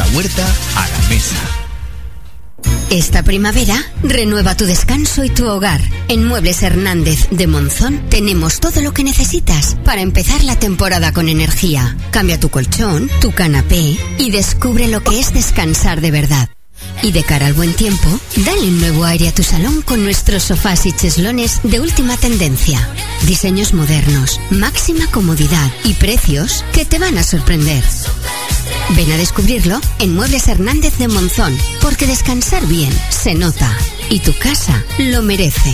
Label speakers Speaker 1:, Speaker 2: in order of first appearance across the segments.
Speaker 1: huerta a la mesa.
Speaker 2: Esta primavera, renueva tu descanso y tu hogar. En Muebles Hernández de Monzón tenemos todo lo que necesitas para empezar la temporada con energía. Cambia tu colchón, tu canapé y descubre lo que es descansar de verdad. Y de cara al buen tiempo, dale un nuevo aire a tu salón con nuestros sofás y cheslones de última tendencia. Diseños modernos, máxima comodidad y precios que te van a sorprender. Ven a descubrirlo en Muebles Hernández de Monzón, porque descansar bien se nota y tu casa lo merece.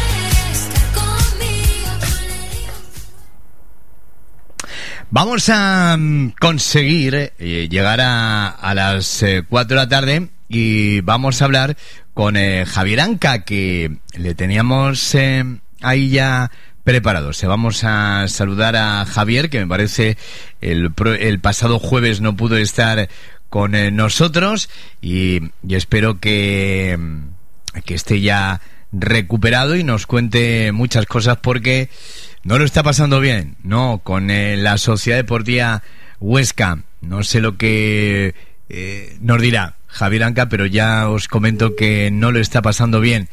Speaker 1: Vamos a conseguir llegar a las 4 de la tarde y vamos a hablar con Javier Anca, que le teníamos ahí ya preparado. Vamos a saludar a Javier, que me parece el pasado jueves no pudo estar con nosotros y espero que esté ya recuperado y nos cuente muchas cosas, porque no lo está pasando bien, ¿no? Con la Sociedad Deportiva Huesca. No sé lo que nos dirá Javier Anca, pero ya os comento que no lo está pasando bien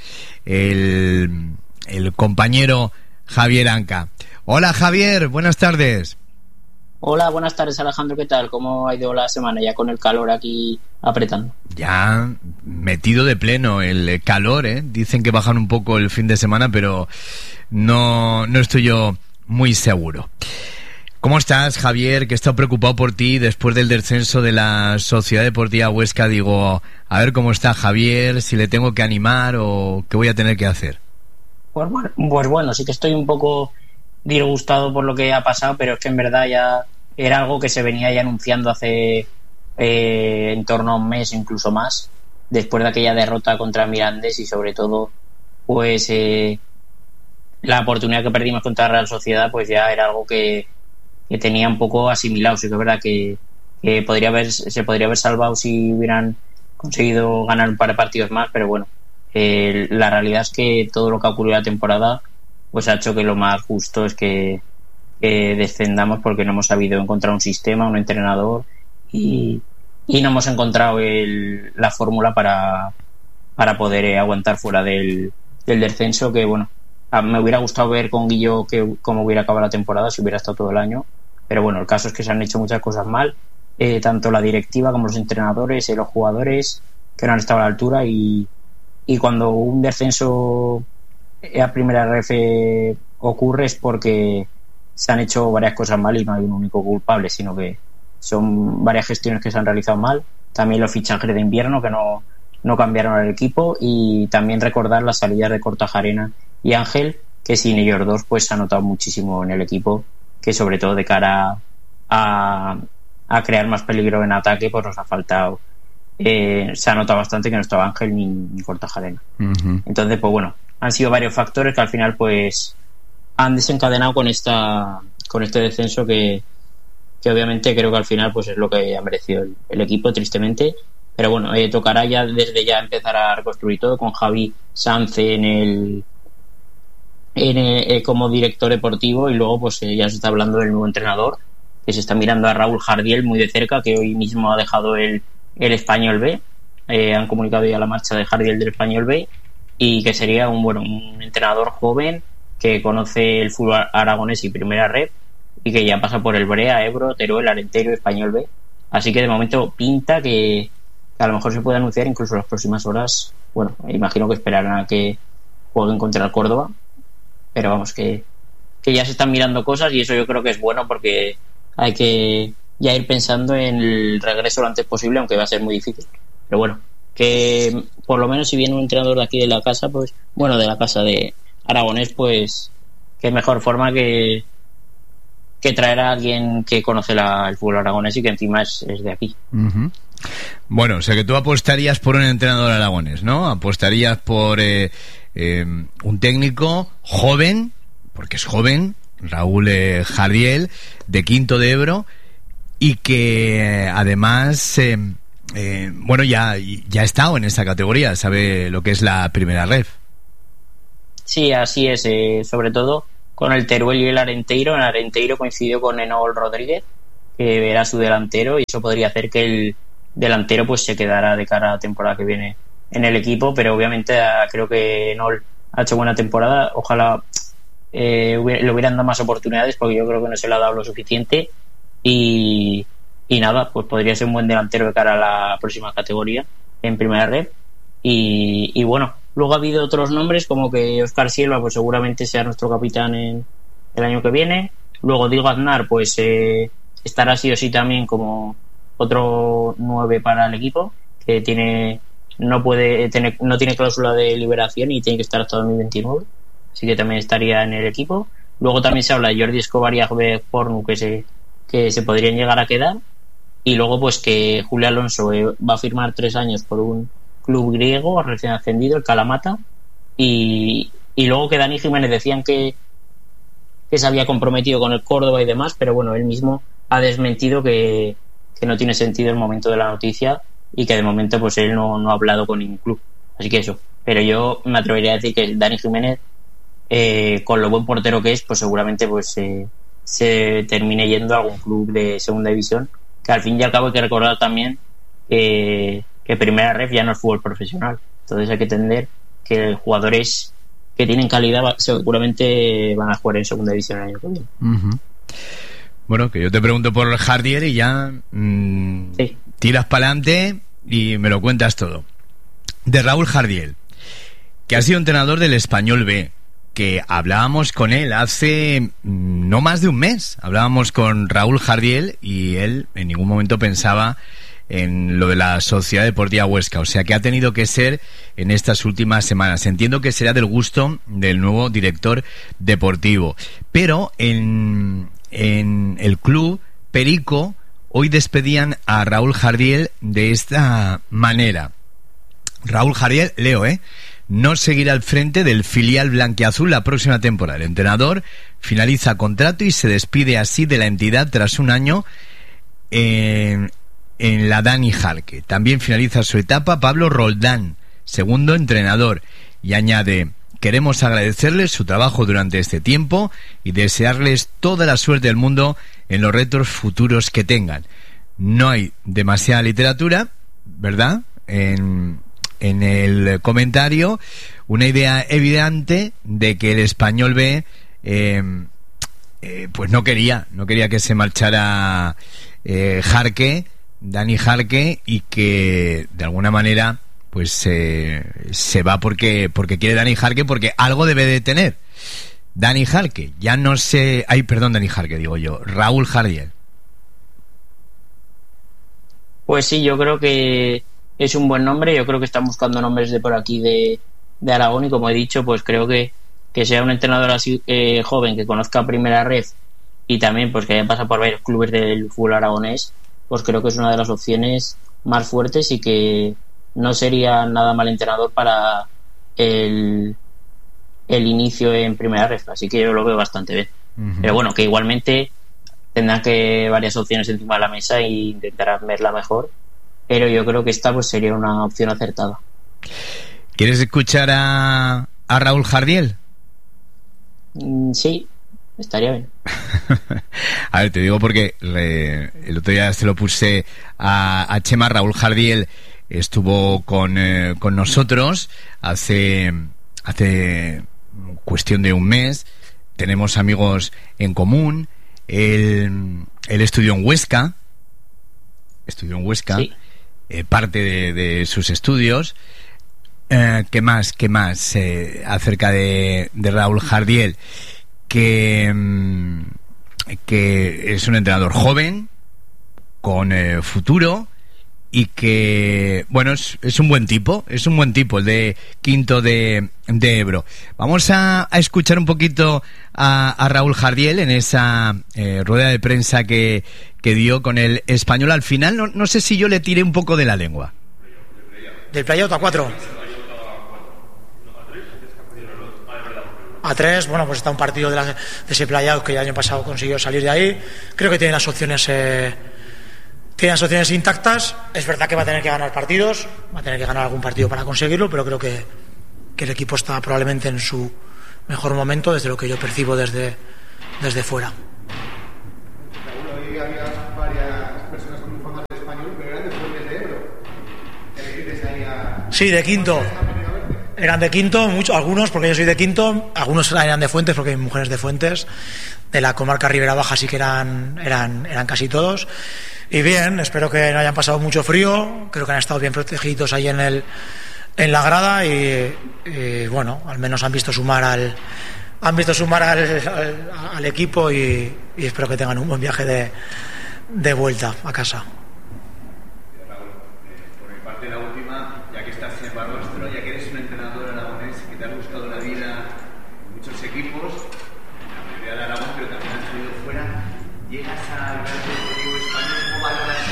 Speaker 1: el compañero Javier Anca. Hola Javier, buenas tardes.
Speaker 3: Hola, buenas tardes Alejandro, ¿qué tal? ¿Cómo ha ido la semana ya con el calor aquí apretando?
Speaker 1: Ya metido de pleno el calor, ¿eh? Dicen que bajan un poco el fin de semana, pero no estoy yo muy seguro. ¿Cómo estás, Javier? Que he estado preocupado por ti después del descenso de la Sociedad Deportiva Huesca. Digo, a ver cómo está Javier, si le tengo que animar o qué voy a tener que hacer.
Speaker 3: Pues bueno, sí que estoy un poco disgustado por lo que ha pasado, pero es que en verdad ya era algo que se venía ya anunciando hace en torno a un mes, incluso más, después de aquella derrota contra Mirandés y sobre todo pues la oportunidad que perdimos contra la Real Sociedad, pues ya era algo que tenía un poco asimilado. Sí que es verdad que se podría haber salvado si hubieran conseguido ganar un par de partidos más, pero bueno, la realidad es que todo lo que ha ocurrido la temporada pues ha hecho que lo más justo es que descendamos, porque no hemos sabido encontrar un sistema, un entrenador y no hemos encontrado la fórmula para poder aguantar fuera del descenso, que bueno, me hubiera gustado ver con Guillo cómo hubiera acabado la temporada si hubiera estado todo el año, pero bueno, el caso es que se han hecho muchas cosas mal, tanto la directiva como los entrenadores y los jugadores que no han estado a la altura, y cuando un descenso a primera ref ocurre es porque se han hecho varias cosas mal y no hay un único culpable, sino que son varias gestiones que se han realizado mal. También los fichajes de invierno que no cambiaron al equipo, y también recordar las salidas de Kortajarena y Ángel, que sin ellos dos pues se ha notado muchísimo en el equipo, que sobre todo de cara a crear más peligro en ataque pues nos ha faltado. Se ha notado bastante que no estaba Ángel ni Kortajarena. Uh-huh. Entonces pues bueno, han sido varios factores que al final pues han desencadenado con este descenso que obviamente creo que al final pues es lo que ha merecido el equipo, tristemente, pero bueno, tocará ya desde ya empezar a reconstruir todo con Javi Sanz como director deportivo, y luego pues ya se está hablando del nuevo entrenador, que se está mirando a Raúl Jardiel muy de cerca, que hoy mismo ha dejado el Español B. Han comunicado ya la marcha de Jardiel del Español B, y que sería un entrenador joven que conoce el fútbol aragonés y primera red, y que ya pasa por el Brea, Ebro, Teruel, Arenteiro, Español B. Así que de momento pinta que a lo mejor se puede anunciar incluso en las próximas horas. Bueno, imagino que esperarán a que jueguen contra el Córdoba, pero vamos, que ya se están mirando cosas, y eso yo creo que es bueno, porque hay que ya ir pensando en el regreso lo antes posible, aunque va a ser muy difícil. Pero bueno, que por lo menos si viene un entrenador de aquí de la casa, pues bueno, de la casa de Aragonés, pues qué mejor forma que traer a alguien que conoce el fútbol aragonés y que encima es de aquí.
Speaker 1: Uh-huh. Bueno, o sea que tú apostarías por un entrenador aragonés, ¿no? Apostarías por un técnico joven, porque es joven, Raúl Jardiel, de Quinto de Ebro, y que además ya ha estado en esa categoría, sabe lo que es la primera ref.
Speaker 3: Sí, así es, sobre todo con el Teruel y el Arenteiro. En Arenteiro coincidió con Enol Rodríguez, que era su delantero, y eso podría hacer que delantero pues se quedará de cara a la temporada que viene en el equipo, pero obviamente creo que Nol ha hecho buena temporada. Ojalá le hubieran dado más oportunidades, porque yo creo que no se le ha dado lo suficiente, y nada, pues podría ser un buen delantero de cara a la próxima categoría en primera red. Y bueno, luego ha habido otros nombres, como que Óscar Silva pues seguramente sea nuestro capitán en el año que viene. Luego Diego Aznar pues estará sí o sí también como otro 9 para el equipo, que no tiene cláusula de liberación y tiene que estar hasta 2029, así que también estaría en el equipo. Luego también se habla de Jordi Escobar y Agbe Pornu, que se podrían llegar a quedar, y luego pues que Julio Alonso va a firmar 3 años por un club griego recién ascendido, el Kalamata, y luego que Dani Jiménez decían que se había comprometido con el Córdoba y demás, pero bueno, él mismo ha desmentido que no tiene sentido el momento de la noticia, y que de momento pues él no ha hablado con ningún club, así que eso. Pero yo me atrevería a decir que Dani Jiménez, con lo buen portero que es, pues seguramente pues se termine yendo a algún club de segunda división, que al fin y al cabo hay que recordar también que primera ref ya no es fútbol profesional, entonces hay que entender que jugadores que tienen calidad seguramente van a jugar en segunda división el año que viene.
Speaker 1: Uh-huh. Bueno, que yo te pregunto por Jardiel y ya
Speaker 3: sí,
Speaker 1: tiras para adelante y me lo cuentas todo. De Raúl Jardiel, que ha sido entrenador del Español B, que hablábamos con él hace no más de un mes. Hablábamos con Raúl Jardiel y él en ningún momento pensaba en lo de la Sociedad Deportiva Huesca, o sea que ha tenido que ser en estas últimas semanas. Entiendo que será del gusto del nuevo director deportivo, pero en el club Perico hoy despedían a Raúl Jardiel de esta manera. Raúl Jardiel, leo, no seguirá al frente del filial blanquiazul la próxima temporada. El entrenador finaliza contrato y se despide así de la entidad tras un año en la Dani Jarque. También finaliza su etapa Pablo Roldán, segundo entrenador, y añade: queremos agradecerles su trabajo durante este tiempo y desearles toda la suerte del mundo en los retos futuros que tengan. No hay demasiada literatura, ¿verdad?, en el comentario. Una idea evidente de que el Español B pues no quería que se marchara Jarque, Dani Jarque, y que de alguna manera pues se va porque quiere Dani Jarque, porque algo debe de tener Dani Jarque. Ya no sé, Dani Jarque digo yo, Raúl Jardiel.
Speaker 3: Pues sí, yo creo que es un buen nombre. Yo creo que están buscando nombres de por aquí de Aragón, y como he dicho, pues creo que sea un entrenador así joven, que conozca primera red y también pues que haya pasado por varios clubes del fútbol aragonés, pues creo que es una de las opciones más fuertes y que no sería nada mal entrenador para el inicio en primera red, así que yo lo veo bastante bien. Uh-huh. Pero bueno, que igualmente tendrán que varias opciones encima de la mesa e intentarán verla mejor, pero yo creo que esta pues sería una opción acertada.
Speaker 1: ¿Quieres escuchar a Raúl Jardiel?
Speaker 3: Sí, estaría bien.
Speaker 1: A ver, te digo porque el otro día se lo puse a Chema. Raúl Jardiel estuvo con nosotros hace cuestión de un mes. Tenemos amigos en común. Él estudió en Huesca. Sí. Parte de sus estudios. ¿Qué más acerca de Raúl Jardiel? Que es un entrenador joven, con futuro, y que, bueno, es un buen tipo, el de Quinto de Ebro. Vamos a escuchar un poquito a Raúl Jardiel en esa rueda de prensa que dio con el Español. Al final, no sé si yo le tiré un poco de la lengua.
Speaker 4: Del playout a 4. A 3, bueno, pues está un partido de ese playout que el año pasado consiguió salir de ahí. Creo que tiene las opciones intactas. Es verdad que va a tener que ganar partidos, va a tener que ganar algún partido para conseguirlo, pero creo que el equipo está probablemente en su mejor momento, desde lo que yo percibo desde fuera.
Speaker 5: Hoy había varias personas con un fondo del Español, pero eran de jóvenes de Ebro.
Speaker 4: Sí, de quinto. Eran de quinto, muchos, algunos, porque yo soy de quinto, algunos eran de Fuentes, porque mi mujer es de Fuentes, de la comarca Ribera Baja sí que eran casi todos. Y bien, espero que no hayan pasado mucho frío, creo que han estado bien protegidos ahí en la grada y bueno, al menos han visto sumar al equipo y espero que tengan un buen viaje de vuelta a casa.
Speaker 1: Por mi parte, la última, ya que estás en Barbastro, ya que eres un entrenador aragonés que te ha buscado la vida en muchos equipos, la mayoría de Aragón, pero también has salido fuera, llegas al Real Deportivo Español, ¿cómo valoras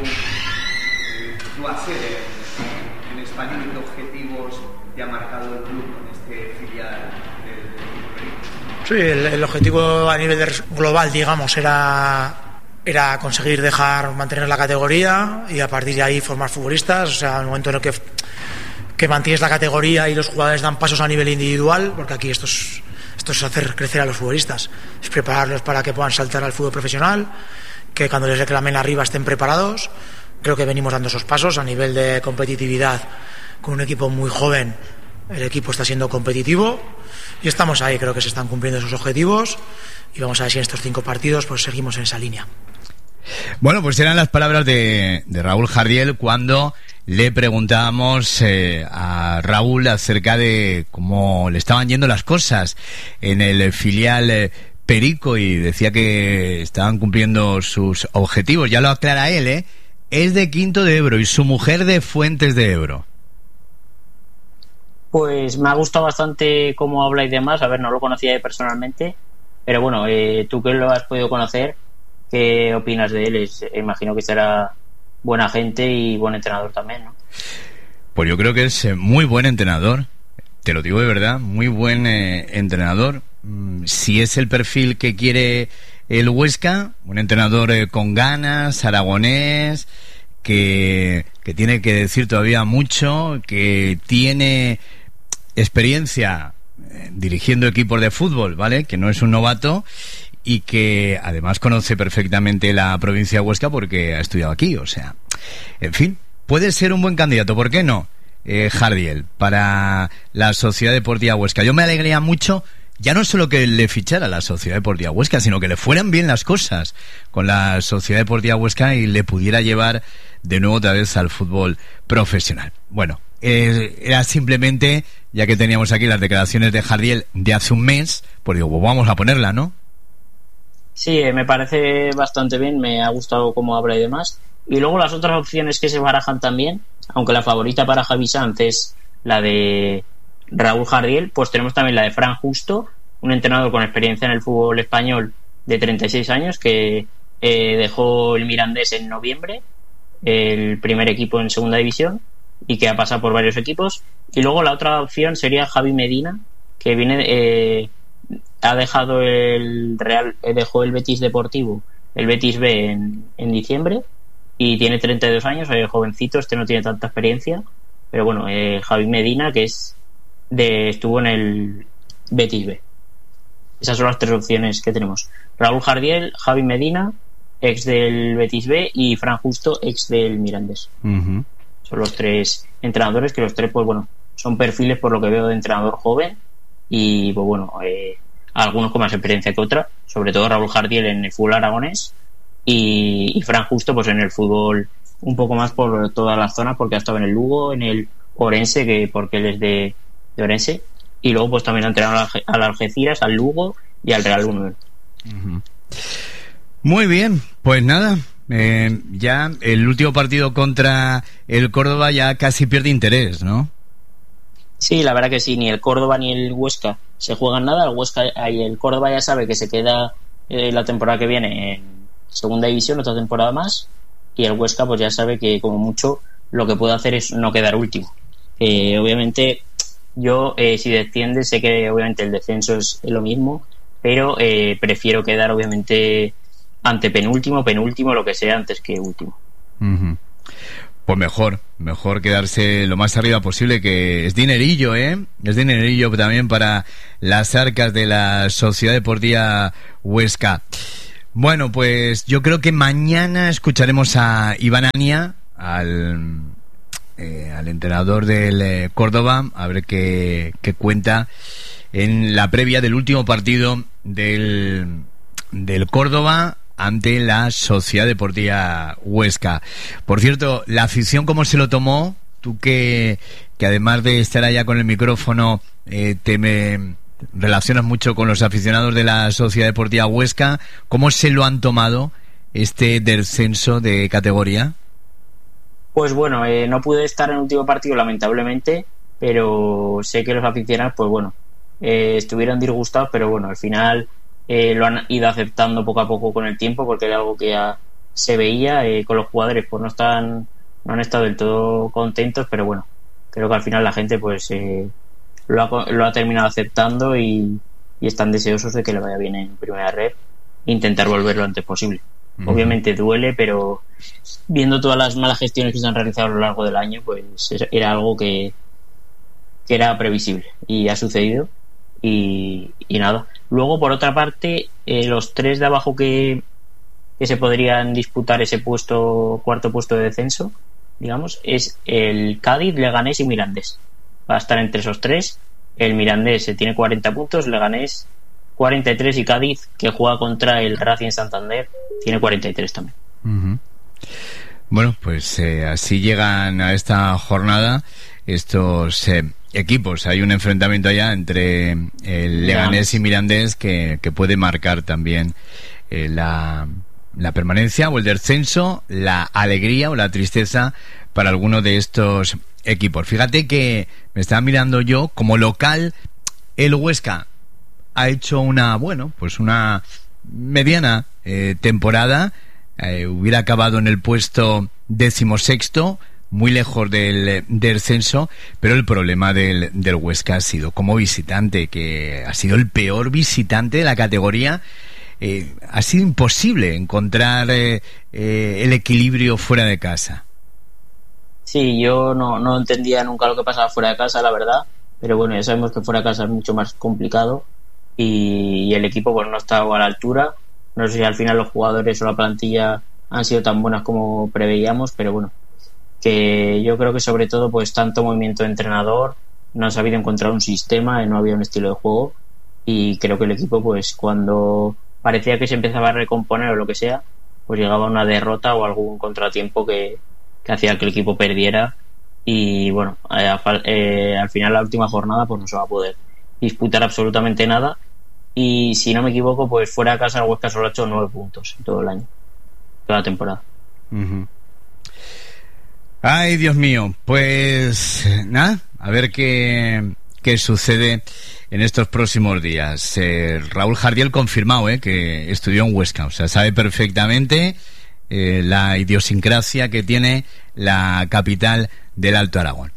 Speaker 1: tu hacer en español y qué objetivos te ha marcado el club con este filial del equipo Perico?
Speaker 4: Sí, el objetivo a nivel global, digamos, era conseguir mantener la categoría y a partir de ahí formar futbolistas. O sea, en el momento en el que mantienes la categoría y los jugadores dan pasos a nivel individual, porque aquí esto es hacer crecer a los futbolistas, es prepararlos para que puedan saltar al fútbol profesional, que cuando les reclamen arriba estén preparados. Creo que venimos dando esos pasos a nivel de competitividad. Con un equipo muy joven, el equipo está siendo competitivo y estamos ahí, creo que se están cumpliendo esos objetivos y vamos a ver si en estos 5 partidos pues seguimos en esa línea.
Speaker 1: Bueno, pues eran las palabras de Raúl Jardiel cuando le preguntábamos a Raúl acerca de cómo le estaban yendo las cosas en el filial Perico y decía que estaban cumpliendo sus objetivos. Ya lo aclara él, es de Quinto de Ebro y su mujer de Fuentes de Ebro.
Speaker 3: Pues me ha gustado bastante cómo habla y demás. A ver, no lo conocía personalmente, pero bueno, tú que lo has podido conocer, ¿qué opinas de él? Imagino que será buena gente y buen entrenador también, ¿no?
Speaker 1: Pues yo creo que es muy buen entrenador, te lo digo de verdad, muy buen entrenador. Si es el perfil que quiere el Huesca, un entrenador con ganas, aragonés, que tiene que decir todavía mucho, que tiene experiencia dirigiendo equipos de fútbol, ¿vale? Que no es un novato y que además conoce perfectamente la provincia de Huesca porque ha estudiado aquí, o sea, en fin, puede ser un buen candidato, ¿por qué no? Jardiel, para la Sociedad Deportiva Huesca. Yo me alegraría mucho, ya no solo que le fichara la Sociedad Deportiva Huesca, sino que le fueran bien las cosas con la Sociedad Deportiva Huesca y le pudiera llevar de nuevo otra vez al fútbol profesional. Bueno, era simplemente, ya que teníamos aquí las declaraciones de Jardiel de hace un mes, pues digo, pues vamos a ponerla, ¿no?
Speaker 3: Sí, me parece bastante bien, me ha gustado cómo habla y demás. Y luego las otras opciones que se barajan también, aunque la favorita para Javi Sanz es la de Raúl Jardiel, pues tenemos también la de Fran Justo, un entrenador con experiencia en el fútbol español de 36 años que dejó el Mirandés en noviembre, el primer equipo en segunda división, y que ha pasado por varios equipos. Y luego la otra opción sería Javi Medina, que viene ha dejado dejó el Betis Deportivo, el Betis B en diciembre, y tiene 32 años, jovencito, no tiene tanta experiencia, pero bueno, Javi Medina, que estuvo en el Betis B. Esas son las 3 opciones que tenemos: Raúl Jardiel, Javi Medina, ex del Betis B, y Fran Justo, ex del Mirandés. Uh-huh. Son los 3 entrenadores, que los 3 pues bueno, son perfiles por lo que veo de entrenador joven y pues bueno, algunos con más experiencia que otra, sobre todo Raúl Jardiel en el fútbol aragonés y Fran Justo pues en el fútbol un poco más por todas las zonas, porque ha estado en el Lugo, en el Orense, porque él es de Orense, y luego pues también ha entrenado al Algeciras, al Lugo y al Real Unión.
Speaker 1: Uh-huh. Muy bien, pues nada, ya el último partido contra el Córdoba ya casi pierde interés, ¿no?
Speaker 3: Sí, la verdad que sí, ni el Córdoba ni el Huesca se juegan nada. El Córdoba ya sabe que se queda la temporada que viene en segunda división, otra temporada más, y el Huesca pues ya sabe que como mucho lo que puede hacer es no quedar último. Obviamente yo si desciende, sé que obviamente el descenso es lo mismo, pero prefiero quedar obviamente ante penúltimo, lo que sea, antes que último.
Speaker 1: Uh-huh. Pues mejor quedarse lo más arriba posible, que es dinerillo, es dinerillo también para las arcas de la Sociedad Deportiva Huesca. Bueno, pues yo creo que mañana escucharemos a Iván Ania, al al entrenador del Córdoba, a ver qué cuenta en la previa del último partido del Córdoba ante la Sociedad Deportiva Huesca. Por cierto, la afición, ¿cómo se lo tomó? Tú que además de estar allá con el micrófono, te relacionas mucho con los aficionados de la Sociedad Deportiva Huesca, ¿cómo se lo han tomado este descenso de categoría?
Speaker 3: Pues bueno, no pude estar en el último partido, lamentablemente, pero sé que los aficionados, pues bueno, estuvieron disgustados, pero bueno, al final lo han ido aceptando poco a poco con el tiempo, porque era algo que ya se veía. Con los jugadores pues no han estado del todo contentos, pero bueno, creo que al final la gente pues lo ha terminado aceptando y están deseosos de que le vaya bien en primera red, intentar volver lo antes posible. Obviamente duele, pero viendo todas las malas gestiones que se han realizado a lo largo del año, pues era algo que era previsible y ha sucedido. Y nada. Luego, por otra parte, los tres de abajo que se podrían disputar ese cuarto puesto de descenso, digamos, es el Cádiz, Leganés y Mirandés. Va a estar entre esos tres. El Mirandés tiene 40 puntos, Leganés 43 y Cádiz, que juega contra el Racing Santander, tiene 43 también.
Speaker 1: Uh-huh. Bueno, pues así llegan a esta jornada estos equipos. Hay un enfrentamiento allá entre el Leganés y Mirandés que puede marcar también la permanencia o el descenso, la alegría o la tristeza para alguno de estos equipos. Fíjate que me estaba mirando yo, como local, el Huesca ha hecho una mediana temporada. Hubiera acabado en el puesto 16º, muy lejos del descenso, pero el problema del Huesca ha sido como visitante, que ha sido el peor visitante de la categoría. Ha sido imposible encontrar el equilibrio fuera de casa.
Speaker 3: Sí, yo no entendía nunca lo que pasaba fuera de casa, la verdad, pero bueno, ya sabemos que fuera de casa es mucho más complicado y el equipo pues no estaba a la altura. No sé si al final los jugadores o la plantilla han sido tan buenas como preveíamos, pero bueno, que yo creo que sobre todo pues tanto movimiento de entrenador, no ha sabido encontrar un sistema, no había un estilo de juego, y creo que el equipo pues cuando parecía que se empezaba a recomponer o lo que sea, pues llegaba una derrota o algún contratiempo que hacía que el equipo perdiera, y bueno, al final la última jornada pues no se va a poder disputar absolutamente nada. Y si no me equivoco, pues fuera de casa el Huesca solo ha hecho 9 puntos en todo el año, toda la temporada.
Speaker 1: Uh-huh. Ay, Dios mío, pues nada, a ver qué sucede en estos próximos días. Raúl Jardiel confirmado que estudió en Huesca, o sea, sabe perfectamente la idiosincrasia que tiene la capital del Alto Aragón.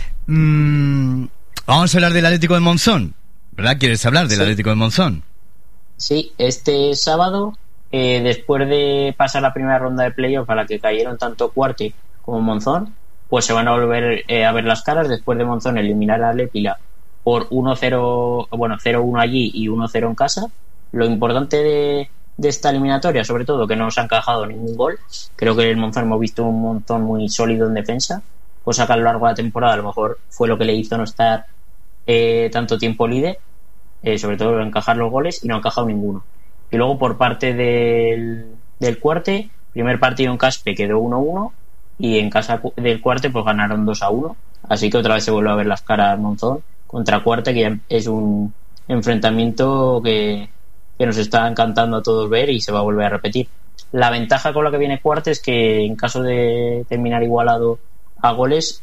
Speaker 1: Vamos a hablar del Atlético de Monzón, ¿verdad? ¿Quieres hablar del Atlético de Monzón?
Speaker 3: Sí, este sábado, después de pasar la primera ronda de playoff a la que cayeron tanto Cuarte como Monzón, pues se van a volver a ver las caras después de Monzón eliminar a Lépila por 1-0, bueno, 0-1 allí y 1-0 en casa. Lo importante de esta eliminatoria, sobre todo, que no se ha encajado ningún gol. Creo que el Monzón hemos visto un Monzón muy sólido en defensa, cosa que a lo largo de la temporada a lo mejor fue lo que le hizo no estar tanto tiempo líder, sobre todo encajar los goles, y no ha encajado ninguno. Y luego por parte del Cuarte, primer partido en Caspe quedó 1-1 y en casa del Cuarte pues ganaron 2-1, así que otra vez se vuelve a ver las caras Monzón contra Cuarte, que ya es un enfrentamiento que nos está encantando a todos ver y se va a volver a repetir. La ventaja con la que viene Cuarte es que en caso de terminar igualado a goles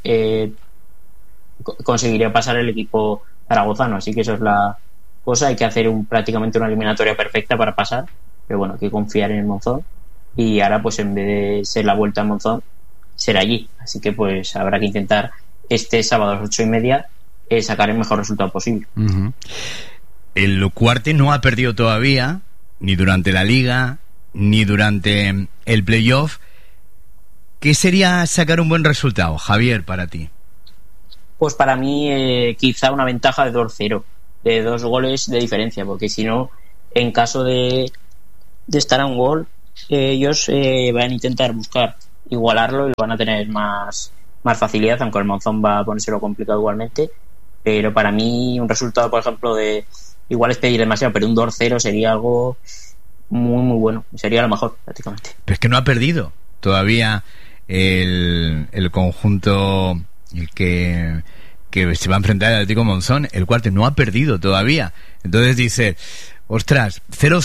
Speaker 3: conseguiría pasar el equipo zaragozano, así que eso es la cosa. Hay que hacer prácticamente una eliminatoria perfecta para pasar, pero bueno, hay que confiar en el Monzón, y ahora pues en vez de ser la vuelta a Monzón será allí, así que pues habrá que intentar este sábado a las 8:30 sacar el mejor resultado posible.
Speaker 1: Uh-huh. El Cuarte no ha perdido todavía, ni durante la Liga ni durante el playoff. ¿Qué sería sacar un buen resultado, Javier, para ti?
Speaker 3: Pues para mí quizá una ventaja de 2-0, de 2 goles de diferencia, porque si no, en caso de estar a un gol, ellos van a intentar buscar igualarlo y lo van a tener más más facilidad, aunque el Monzón va a ponérselo complicado igualmente. Pero para mí un resultado, por ejemplo, igual es pedir demasiado, pero un 2-0 sería algo muy muy bueno, sería lo mejor prácticamente.
Speaker 1: Pero es que no ha perdido todavía el conjunto el que se va a enfrentar al Atlético Monzón, el Cuarte no ha perdido todavía. Entonces dice, ostras,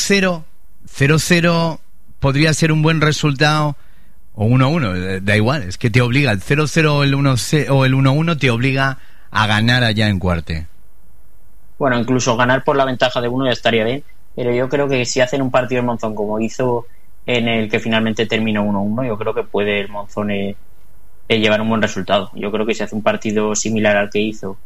Speaker 1: 0-0 podría ser un buen resultado, o 1-1, da igual, es que te obliga, el 0-0 o el 1-1 te obliga a ganar allá en Cuarte.
Speaker 3: Bueno, incluso ganar por la ventaja de 1 ya estaría bien, pero yo creo que si hacen un partido en Monzón como hizo en el que finalmente terminó 1-1, yo creo que puede el Monzón llevar un buen resultado. Yo creo que si hace un partido similar al que hizo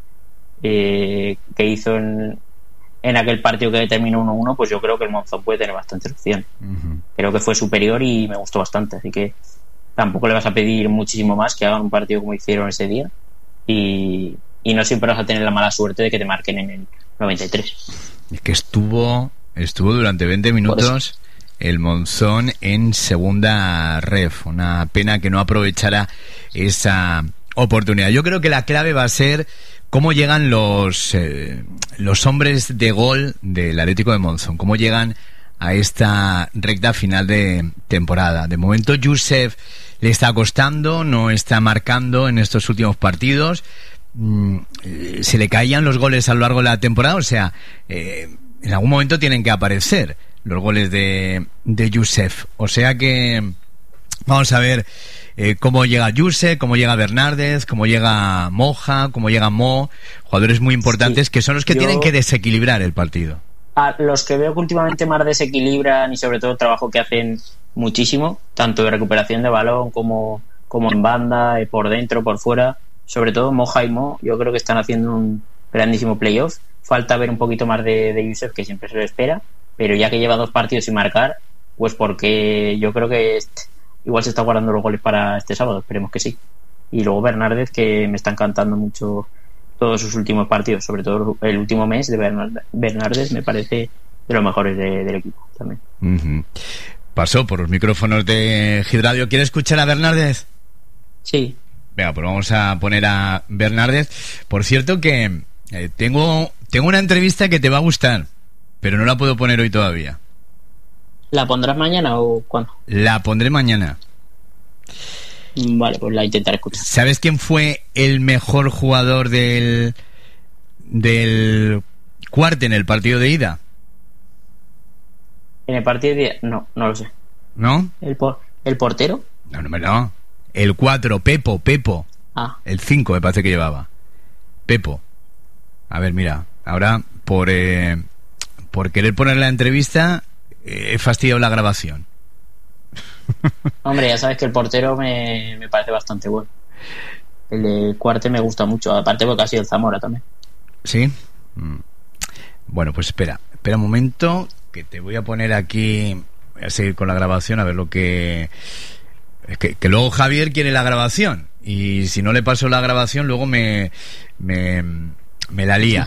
Speaker 3: en aquel partido que terminó 1-1, pues yo creo que el Monzón puede tener bastantes opciones. Creo que fue superior y me gustó bastante, así que tampoco le vas a pedir muchísimo más, que hagan un partido como hicieron ese día, y no siempre vas a tener la mala suerte de que te marquen en el 93.
Speaker 1: Es que estuvo durante 20 minutos el Monzón en segunda ref. Una pena que no aprovechara esa oportunidad. Yo creo que la clave va a ser cómo llegan los hombres de gol del Atlético de Monzón, cómo llegan a esta recta final de temporada. De momento Youssef le está costando, no está marcando en estos últimos partidos. Se le caían los goles a lo largo de la temporada, o sea, en algún momento tienen que aparecer los goles de Youssef. O sea que vamos a ver cómo llega Youssef, cómo llega Bernardez, cómo llega Moja, cómo llega Mo, jugadores muy importantes, sí, que son los que tienen que desequilibrar el partido.
Speaker 3: A los que veo que últimamente más desequilibran, y sobre todo el trabajo que hacen muchísimo, tanto de recuperación de balón como en banda, por dentro, por fuera, sobre todo Moja y Mo, yo creo que están haciendo un grandísimo playoff. Falta ver un poquito más de Youssef, que siempre se lo espera, pero ya que lleva 2 partidos sin marcar, pues porque yo creo que igual se está guardando los goles para este sábado, esperemos que sí. Y luego Bernardez, que me está encantando mucho todos sus últimos partidos, sobre todo el último mes de Bernardez, me parece de los mejores del equipo también.
Speaker 1: Pasó por los micrófonos de Gidradio. ¿Quiere escuchar a Bernardez?
Speaker 3: Sí.
Speaker 1: Venga, pues vamos a poner a Bernardez. Por cierto que tengo una entrevista que te va a gustar, pero no la puedo poner hoy todavía.
Speaker 3: ¿La pondrás mañana o cuándo?
Speaker 1: La pondré mañana.
Speaker 3: Vale, pues la intentaré escuchar.
Speaker 1: ¿Sabes quién fue el mejor jugador del Cuarte en el partido de ida?
Speaker 3: ¿En el partido de ida? No lo sé.
Speaker 1: ¿No?
Speaker 3: ¿El portero?
Speaker 1: No. El 4, Pepo.
Speaker 3: Ah.
Speaker 1: El 5 me parece que llevaba. Pepo. A ver, mira, ahora por querer poner la entrevista he fastidiado la grabación.
Speaker 3: Hombre, ya sabes que el portero me parece bastante bueno. El de Cuarte me gusta mucho, aparte porque ha sido el Zamora también.
Speaker 1: ¿Sí? Bueno, pues espera un momento, que te voy a poner aquí. Voy a seguir con la grabación, a ver lo que... Es que luego Javier quiere la grabación, y si no le paso la grabación luego me la lía.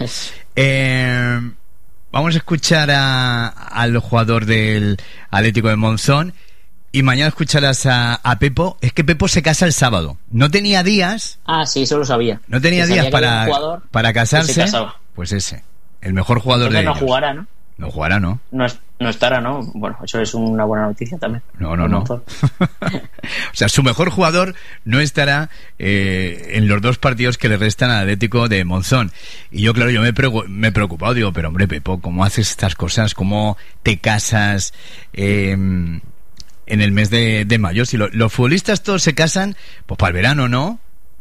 Speaker 1: Vamos a escuchar al jugador del Atlético de Monzón, y mañana escucharás a Pepo. Es que Pepo se casa el sábado. No tenía días.
Speaker 3: Ah, sí, eso lo sabía.
Speaker 1: No tenía días para casarse. Pues ese, el mejor jugador de ellos.
Speaker 3: No jugará, ¿no?
Speaker 1: No jugará, ¿no?
Speaker 3: No estará, ¿no? Bueno, eso es una buena noticia también.
Speaker 1: No. O sea, su mejor jugador no estará en los 2 partidos que le restan al Atlético de Monzón. Y yo, claro, me he preocupado. Digo, pero hombre, Pepo, ¿cómo haces estas cosas? ¿Cómo te casas en el mes de mayo? Si los futbolistas todos se casan, pues para el verano, ¿no?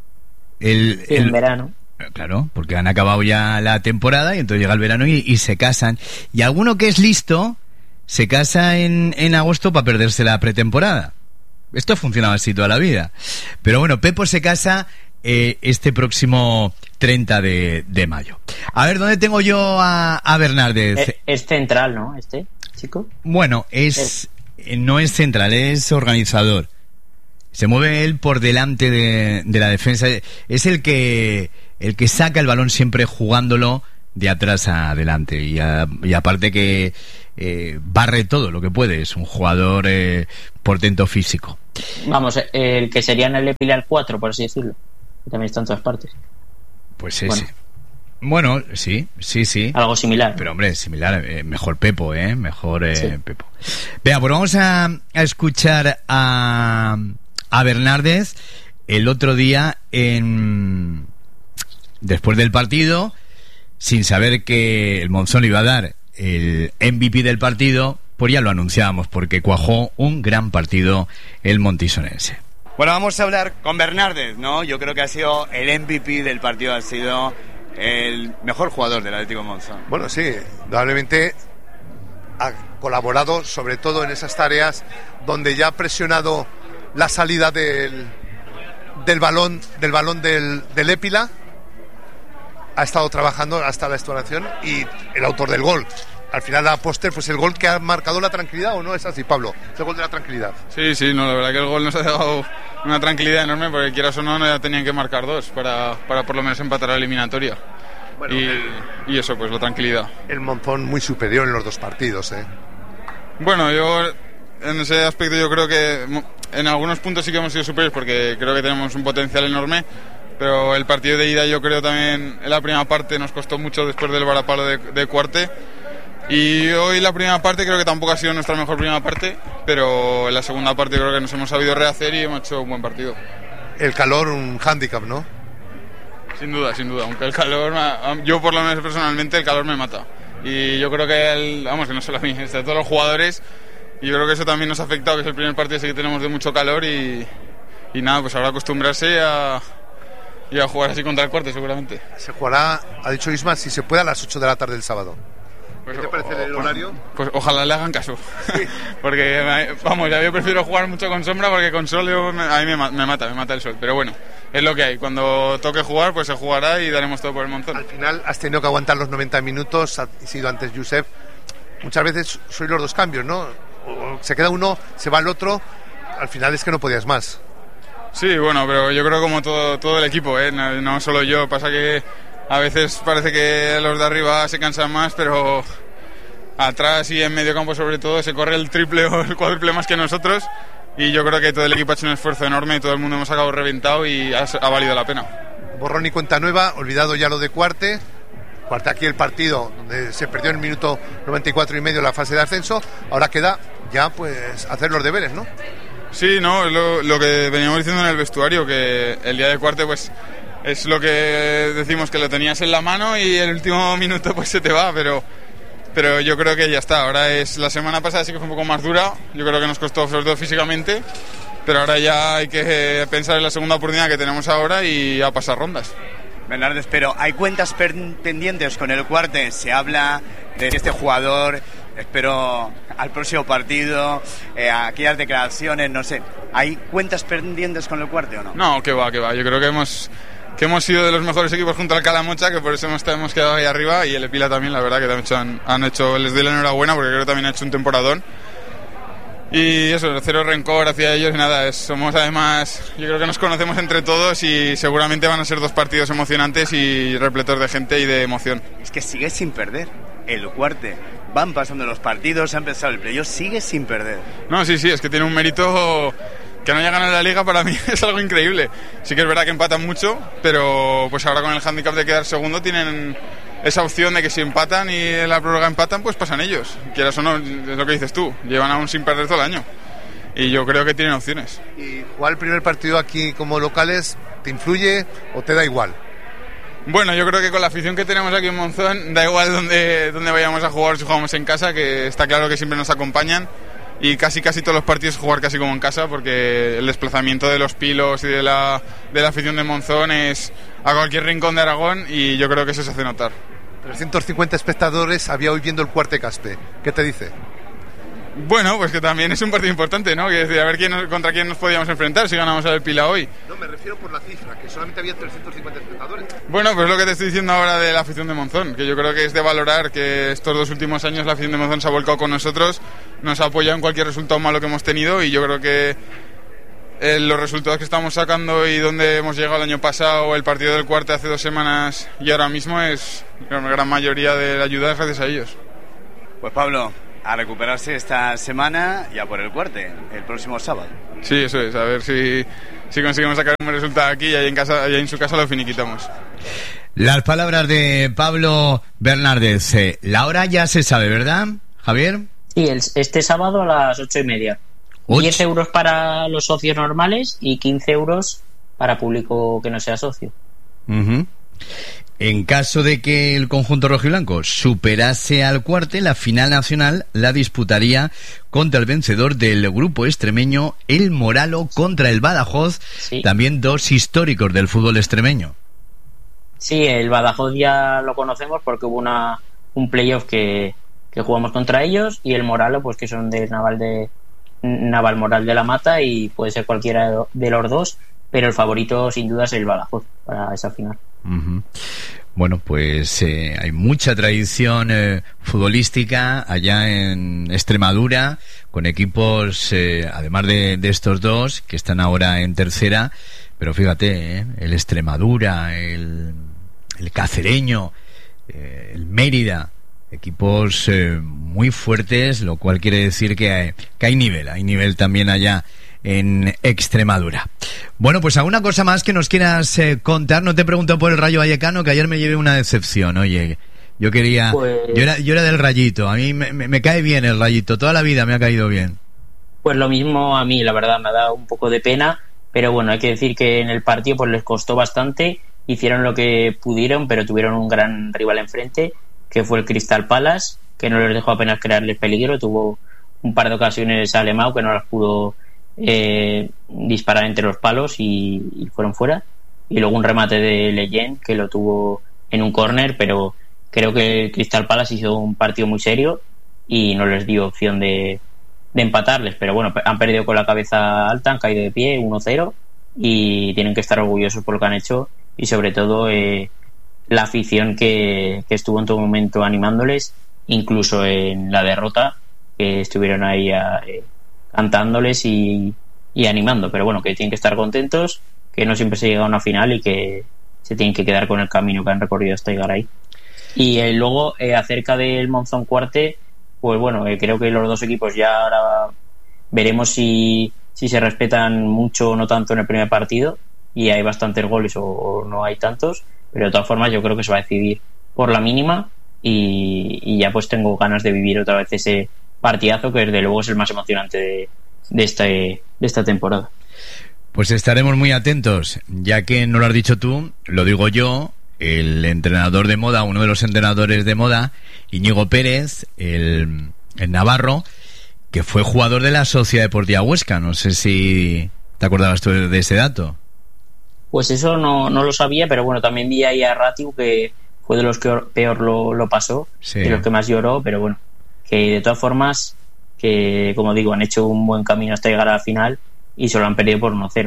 Speaker 3: El verano.
Speaker 1: Claro, porque han acabado ya la temporada y entonces llega el verano y se casan. Y alguno que es listo se casa en agosto para perderse la pretemporada. Esto ha funcionado así toda la vida. Pero bueno, Pepo se casa este próximo 30 de mayo. A ver, ¿dónde tengo yo a Bernardez?
Speaker 3: Es central, ¿no? Este chico.
Speaker 1: Bueno, no es central, es organizador. Se mueve él por delante de la defensa. Es el que saca el balón siempre jugándolo de atrás a adelante. Y aparte que barre todo lo que puede. Es un jugador portento físico.
Speaker 3: Vamos, el que sería en el Pilar 4, por así decirlo. que también está en todas partes.
Speaker 1: Pues sí, bueno, sí.
Speaker 3: Algo similar.
Speaker 1: Pero hombre, similar, mejor Pepo, mejor
Speaker 3: Sí.
Speaker 1: Pepo. Vea, pues vamos a escuchar a Bernardez el otro día después del partido, sin saber que el Monzón le iba a dar el MVP del partido, pues ya lo anunciábamos, porque cuajó un gran partido el montisonense.
Speaker 5: Bueno, vamos a hablar con Bernardez, ¿no? Yo creo que ha sido el MVP del partido, ha sido el mejor jugador del Atlético Monzón.
Speaker 6: Bueno, sí, indudablemente ha colaborado sobre todo en esas tareas donde ya ha presionado la salida del balón del Épila, ha estado trabajando hasta la exploración, y el autor del gol. Al final, a póster, pues el gol que ha marcado la tranquilidad, ¿o no es así, Pablo? Es el gol de la tranquilidad.
Speaker 7: Sí, no, la verdad que el gol nos ha dado una tranquilidad enorme, porque quieras o no, ya tenían que marcar 2 para por lo menos empatar la eliminatoria. Bueno, y eso, pues la tranquilidad.
Speaker 6: El Monzón muy superior en los 2 partidos, ¿eh?
Speaker 7: Bueno, yo en ese aspecto yo creo que en algunos puntos sí que hemos sido superiores, porque creo que tenemos un potencial enorme, pero el partido de ida yo creo también en la primera parte nos costó mucho después del varapalo de Cuarte. Y hoy la primera parte creo que tampoco ha sido nuestra mejor primera parte, pero en la segunda parte creo que nos hemos sabido rehacer y hemos hecho un buen partido.
Speaker 6: El calor, un hándicap, ¿no?
Speaker 7: Sin duda, aunque el calor, yo por lo menos personalmente, el calor me mata. Y yo creo que, que no solo a mí, a todos los jugadores, y yo creo que eso también nos ha afectado, que es el primer partido ese que tenemos de mucho calor, y nada, pues ahora acostumbrarse y a jugar así contra el Cuarte seguramente.
Speaker 6: Se jugará, ha dicho Isma, si se puede, a las 8 de la tarde del sábado.
Speaker 7: Pues,
Speaker 6: ¿Qué te parece el horario?
Speaker 7: Pues ojalá le hagan caso. Sí. Porque, yo prefiero jugar mucho con sombra, porque con sol a mí me mata el sol. Pero bueno, es lo que hay. Cuando toque jugar, pues se jugará y daremos todo por el Monzón.
Speaker 6: Al final has tenido que aguantar los 90 minutos, ha sido antes Josep. Muchas veces sois los 2 cambios, ¿no? O se queda uno, se va el otro, al final es que no podías más.
Speaker 7: Sí, bueno, pero yo creo como todo el equipo, no solo yo. Pasa que a veces parece que los de arriba se cansan más, pero atrás y en medio campo sobre todo se corre el triple o el cuádruple más que nosotros, y yo creo que todo el equipo ha hecho un esfuerzo enorme y todo el mundo hemos acabado reventado y ha valido la pena.
Speaker 6: Borrón y cuenta nueva, olvidado ya lo de Cuarte aquí el partido donde se perdió en el minuto 94 y medio la fase de ascenso. Ahora queda ya pues hacer los deberes, ¿no?
Speaker 7: Sí, no, es lo que veníamos diciendo en el vestuario, que el día de Cuarte pues es lo que decimos, que lo tenías en la mano y el último minuto pues se te va, pero yo creo que ya está. Ahora la semana pasada sí que fue un poco más dura, yo creo que nos costó sobre todo físicamente, pero ahora ya hay que pensar en la segunda oportunidad que tenemos ahora y a pasar rondas.
Speaker 5: Bernardez, pero hay cuentas pendientes con el Cuarte, se habla de este jugador, espero al próximo partido, aquellas declaraciones, no sé, ¿hay cuentas pendientes con el Cuarte o no?
Speaker 7: No, que va, yo creo que hemos sido de los mejores equipos junto al Calamocha, que por eso hemos quedado ahí arriba, y el Epila también, la verdad que han hecho, les doy la enhorabuena porque creo que también ha hecho un temporadón. Y eso, 0 rencor hacia ellos, nada, somos además, yo creo que nos conocemos entre todos y seguramente van a ser 2 partidos emocionantes y repletos de gente y de emoción.
Speaker 5: Es que sigue sin perder el Cuarte, van pasando los partidos, ha empezado el playoff, sigue sin perder.
Speaker 7: No, sí, es que tiene un mérito. Que no haya ganado la Liga para mí es algo increíble. Sí que es verdad que empatan mucho, pero pues ahora con el hándicap de quedar segundo tienen esa opción de que si empatan y en la prórroga empatan, pues pasan ellos. Quieras o no, es lo que dices tú, llevan aún sin perder todo el año. Y yo creo que tienen opciones.
Speaker 6: ¿Y jugar el primer partido aquí como locales te influye o te da igual?
Speaker 7: Bueno, yo creo que con la afición que tenemos aquí en Monzón, da igual dónde vayamos a jugar, si jugamos en casa, que está claro que siempre nos acompañan. Y casi todos los partidos jugar casi como en casa, porque el desplazamiento de los pilos y de la afición de Monzón es a cualquier rincón de Aragón, y yo creo que eso se hace notar.
Speaker 6: 350 espectadores había hoy viendo el Cuarte Caspe. ¿Qué te dice?
Speaker 7: Bueno, pues que también es un partido importante, ¿no? Que decir, a ver contra quién nos podíamos enfrentar si ganamos al Pila hoy.
Speaker 6: No, me refiero por la cifra, que solamente había 350 espectadores.
Speaker 7: Bueno, pues lo que te estoy diciendo ahora de la afición de Monzón, que yo creo que es de valorar que estos 2 últimos años la afición de Monzón se ha volcado con nosotros, nos ha apoyado en cualquier resultado malo que hemos tenido, y yo creo que los resultados que estamos sacando y donde hemos llegado el año pasado, el partido del Cuarte hace 2 semanas y ahora mismo, es la gran mayoría de la ayuda gracias a ellos.
Speaker 5: Pues Pablo, a recuperarse esta semana y a por el Cuarte el próximo sábado.
Speaker 7: Sí, eso es, a ver si si conseguimos sacar un buen resultado aquí y ahí en su casa lo finiquitamos.
Speaker 1: Las palabras de Pablo Bernárdez. La hora ya se sabe, ¿verdad, Javier?
Speaker 3: Sí, este sábado a las 8:30. 10 euros para los socios normales y 15 euros para público que no sea socio.
Speaker 1: Uh-huh. En caso de que el conjunto rojiblanco superase al Cuarte, la final nacional la disputaría contra el vencedor del grupo extremeño, el Moralo contra el Badajoz, sí. También dos históricos del fútbol extremeño.
Speaker 3: Sí, el Badajoz ya lo conocemos porque hubo un playoff que jugamos contra ellos, y el Moralo, pues que son del Naval Moral de la Mata, y puede ser cualquiera de los dos, pero el favorito sin duda es el Badajoz para esa final.
Speaker 1: Uh-huh. Bueno, pues hay mucha tradición futbolística allá en Extremadura, con equipos, además de estos dos, que están ahora en tercera, pero fíjate, el Extremadura, el Cacereño, el Mérida, equipos muy fuertes, lo cual quiere decir que hay nivel también allá en Extremadura. Bueno, pues alguna cosa más que nos quieras contar. No te pregunto por el Rayo Vallecano, que ayer me llevé una decepción. Oye, yo quería... Pues... Yo era del Rayito. A mí me cae bien el Rayito. Toda la vida me ha caído bien.
Speaker 3: Pues lo mismo a mí, la verdad, me ha dado un poco de pena. Pero bueno, hay que decir que en el partido pues les costó bastante. Hicieron lo que pudieron, pero tuvieron un gran rival enfrente, que fue el Crystal Palace, que no les dejó apenas crearles peligro. Tuvo un par de ocasiones a Alemão que no las pudo disparar entre los palos y fueron fuera, y luego un remate de Leyen que lo tuvo en un córner, pero creo que el Crystal Palace hizo un partido muy serio y no les dio opción de empatarles, pero bueno, han perdido con la cabeza alta, han caído de pie 1-0 y tienen que estar orgullosos por lo que han hecho, y sobre todo la afición que estuvo en todo momento animándoles, incluso en la derrota, que estuvieron ahí cantándoles y animando, pero bueno, que tienen que estar contentos, que no siempre se llega a una final y que se tienen que quedar con el camino que han recorrido hasta llegar ahí. Y luego acerca del Monzón Cuarte, pues bueno, creo que los dos equipos ya ahora veremos si se respetan mucho o no tanto en el primer partido, y hay bastantes goles o no hay tantos, pero de todas formas yo creo que se va a decidir por la mínima, y ya pues tengo ganas de vivir otra vez ese partidazo, que desde luego es el más emocionante de esta temporada.
Speaker 1: Pues estaremos muy atentos, ya que no lo has dicho tú, lo digo yo. El entrenador de moda, uno de los entrenadores de moda, Íñigo Pérez, el navarro, que fue jugador de la Sociedad Deportiva Huesca. No sé si te acordabas tú de ese dato.
Speaker 3: Pues eso no lo sabía, pero bueno, también vi ahí a Ratiu, que fue de los que peor lo pasó, sí, de los que más lloró, pero bueno, que de todas formas, que como digo, han hecho un buen camino hasta llegar a la final y solo han perdido por 1-0,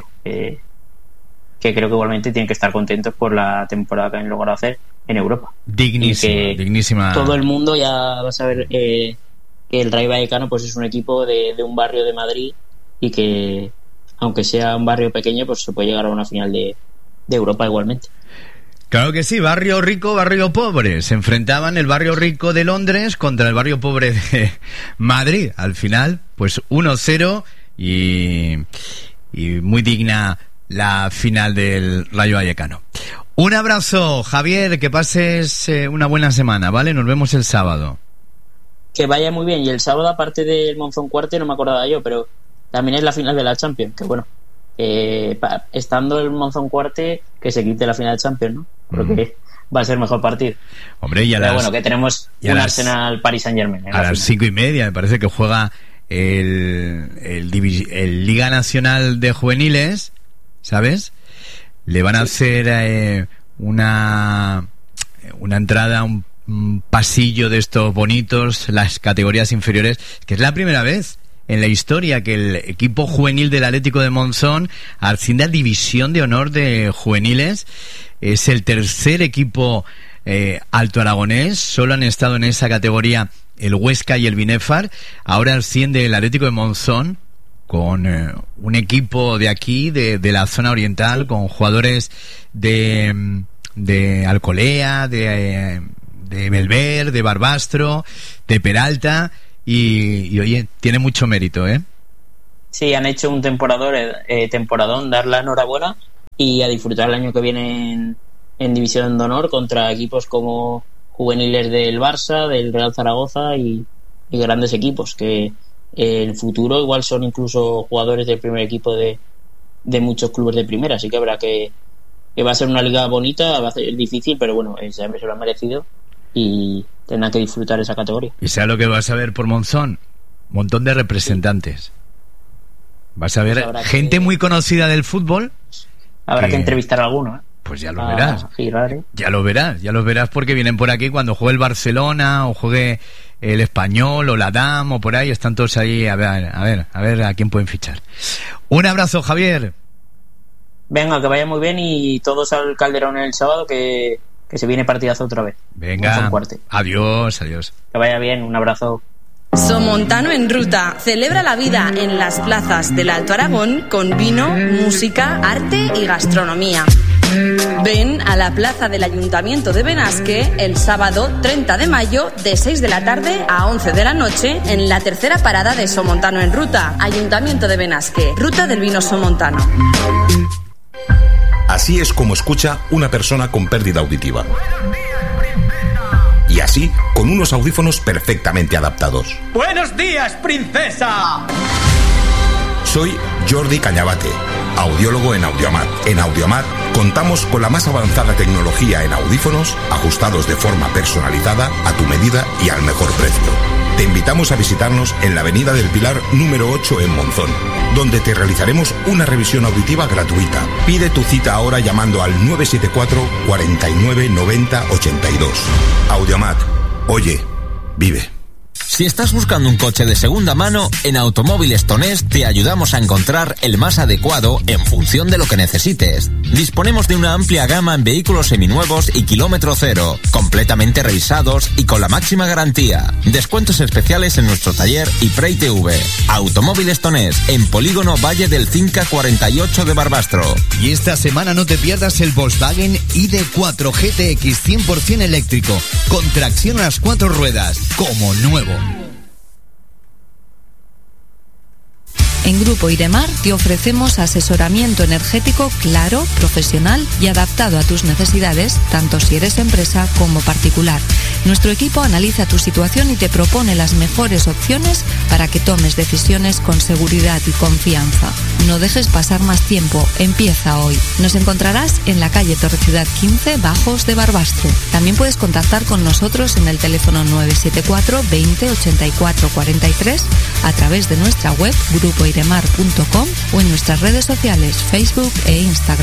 Speaker 3: que creo que igualmente tienen que estar contentos por la temporada que han logrado hacer en Europa.
Speaker 1: Dignísima.
Speaker 3: Todo el mundo ya va a saber que el Rayo Vallecano pues es un equipo de un barrio de Madrid, y que aunque sea un barrio pequeño pues se puede llegar a una final de Europa igualmente.
Speaker 1: Claro que sí, barrio rico, barrio pobre. Se enfrentaban el barrio rico de Londres contra el barrio pobre de Madrid. Al final, pues 1-0 y muy digna la final del Rayo Vallecano. Un abrazo, Javier, que pases una buena semana, ¿vale? Nos vemos el sábado.
Speaker 3: Que vaya muy bien. Y el sábado, aparte del Monzón Cuarte, no me acordaba yo, pero también es la final de la Champions, que bueno, estando el Monzón Cuarte, que se quite la final de Champions, ¿no? Porque va a ser mejor partido.
Speaker 1: Hombre,
Speaker 3: pero bueno, que tenemos un Arsenal Paris Saint-Germain.
Speaker 1: A las 5:30 me parece que juega el Liga Nacional de Juveniles, ¿sabes? Le van a hacer una entrada, un pasillo de estos bonitos, las categorías inferiores, que es la primera vez en la historia que el equipo juvenil del Atlético de Monzón asciende a División de Honor de Juveniles. Es el tercer equipo alto aragonés. Solo han estado en esa categoría el Huesca y el Binefar. Ahora asciende el Atlético de Monzón con un equipo de aquí, de la zona oriental, con jugadores de Alcolea, de Belver, de Barbastro, de Peralta, y oye, tiene mucho mérito, ¿eh?
Speaker 3: Sí, han hecho un temporadón, dar la enhorabuena y a disfrutar el año que viene en División de Honor contra equipos como juveniles del Barça, del Real Zaragoza y grandes equipos que en el futuro igual son incluso jugadores del primer equipo de muchos clubes de primera, así que habrá que va a ser una liga bonita, va a ser difícil, pero bueno, se lo han merecido y tendrán que disfrutar esa categoría.
Speaker 1: ¿Y sabes lo que vas a ver por Monzón? Un montón de representantes. Vas a ver gente muy conocida del fútbol.
Speaker 3: Habrá que entrevistar a alguno, ¿eh?
Speaker 1: Pues ya lo verás.
Speaker 3: Girar, ¿eh?
Speaker 1: Ya lo verás porque vienen por aquí cuando juegue el Barcelona o juegue el Español o la DAM o por ahí, están todos ahí a ver a quién pueden fichar. Un abrazo, Javier.
Speaker 3: Venga, que vaya muy bien y todos al Calderón el sábado que se viene partidazo otra vez.
Speaker 1: Venga, adiós.
Speaker 3: Que vaya bien, un abrazo.
Speaker 8: Somontano en Ruta celebra la vida en las plazas del Alto Aragón con vino, música, arte y gastronomía. Ven a la plaza del Ayuntamiento de Benasque el sábado 30 de mayo de 6 de la tarde a 11 de la noche en la tercera parada de Somontano en Ruta. Ayuntamiento de Benasque, Ruta del Vino Somontano.
Speaker 9: Así es como escucha una persona con pérdida auditiva. Y así, con unos audífonos perfectamente adaptados.
Speaker 10: ¡Buenos días, princesa!
Speaker 9: Soy Jordi Cañabate, audiólogo en Audiomat. En Audiomat contamos con la más avanzada tecnología en audífonos, ajustados de forma personalizada, a tu medida y al mejor precio. Te invitamos a visitarnos en la Avenida del Pilar número 8 en Monzón, donde te realizaremos una revisión auditiva gratuita. Pide tu cita ahora llamando al 974 49 90 82. Audiomat. Oye, vive.
Speaker 11: Si estás buscando un coche de segunda mano, en Automóviles Tonés te ayudamos a encontrar el más adecuado en función de lo que necesites. Disponemos de una amplia gama en vehículos seminuevos y kilómetro cero, completamente revisados y con la máxima garantía. Descuentos especiales en nuestro taller y PreITV. Automóviles Tonés, en Polígono Valle del Cinca 48 de Barbastro.
Speaker 1: Y esta semana no te pierdas el Volkswagen ID4 GTX 100% eléctrico, con tracción a las 4 ruedas, como nuevo.
Speaker 12: En Grupo Iremar te ofrecemos asesoramiento energético claro, profesional y adaptado a tus necesidades, tanto si eres empresa como particular. Nuestro equipo analiza tu situación y te propone las mejores opciones para que tomes decisiones con seguridad y confianza. No dejes pasar más tiempo, empieza hoy. Nos encontrarás en la calle Torreciudad 15, Bajos de Barbastro. También puedes contactar con nosotros en el teléfono 974 20 84 43 a través de nuestra web grupoiremar.com o en nuestras redes sociales Facebook e Instagram.